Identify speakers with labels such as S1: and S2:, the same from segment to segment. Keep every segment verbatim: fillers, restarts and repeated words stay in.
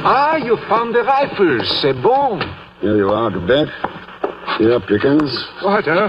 S1: Ah, you found the rifles. C'est bon.
S2: Here you are, to bet. Here, Pickens.
S1: What, uh?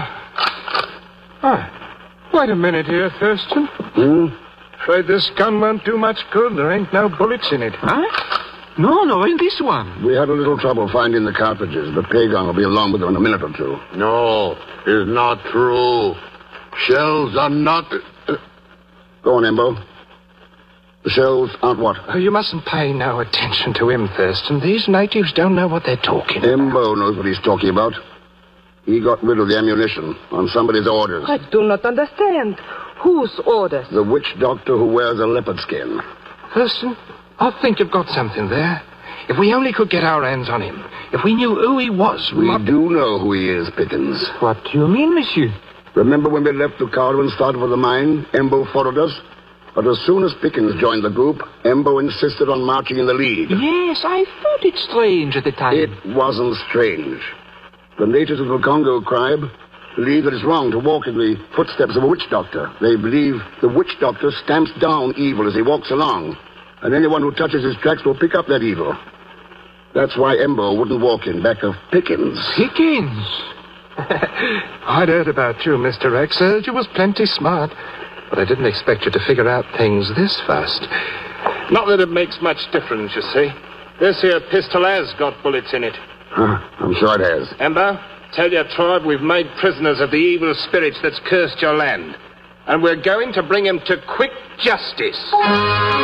S1: Ah, wait a minute here, Thurston.
S2: Hmm?
S1: Afraid this gun won't do much good. There ain't no bullets in it.
S3: Huh? No, no, in this one.
S2: We had a little trouble finding the cartridges, but Pagan will be along with them in a minute or two.
S4: No, it's not true. Shells are not... Uh,
S2: Go on, Embo. The shells aren't what?
S1: Oh, you mustn't pay no attention to him, Thurston. These natives don't know what they're talking about.
S2: Embo knows what he's talking about. He got rid of the ammunition on somebody's orders.
S5: I do not understand. Whose orders?
S2: The witch doctor who wears a leopard skin.
S1: Thurston, I think you've got something there. If we only could get our hands on him. If we knew who he was.
S2: We
S1: might...
S2: do know who he is, Pickens.
S3: What do you mean, monsieur?
S2: Remember when we left the car and started for the mine? Embo followed us. But as soon as Pickens joined the group, Embo insisted on marching in the lead.
S3: Yes, I thought it strange at the time.
S2: It wasn't strange. The natives of the Congo tribe believe that it's wrong to walk in the footsteps of a witch doctor. They believe the witch doctor stamps down evil as he walks along. And anyone who touches his tracks will pick up that evil. That's why Embo wouldn't walk in back of Pickens.
S1: Pickens? I'd heard about you, Mister X. Heard you was plenty smart. But I didn't expect you to figure out things this fast. Not that it makes much difference, you see. This here pistol has got bullets in it.
S2: Huh, I'm sure it has.
S1: Embo, tell your tribe we've made prisoners of the evil spirits that's cursed your land. And we're going to bring him to quick justice.